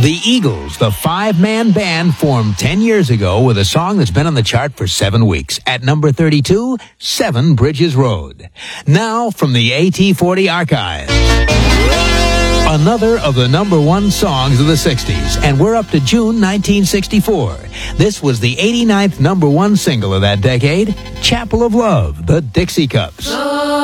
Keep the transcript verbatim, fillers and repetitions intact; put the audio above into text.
The Eagles, the five-man band, formed ten years ago with a song that's been on the chart for seven weeks. At number thirty-two, Seven Bridges Road. Now, from the A T forty archives, another of the number one songs of the sixties, and we're up to June nineteen sixty-four. This was the eighty-ninth number one single of that decade, Chapel of Love, the Dixie Cups.